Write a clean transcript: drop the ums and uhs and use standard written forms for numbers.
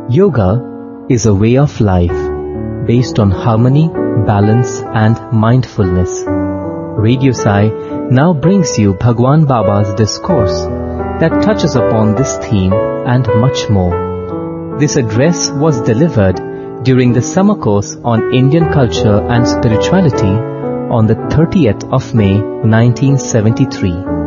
Yoga is a way of life based on harmony, balance and mindfulness. Radio Sai now brings you Bhagwan Baba's discourse that touches upon this theme and much more. This address was delivered during the summer course on Indian culture and spirituality on the 30th of May 1973.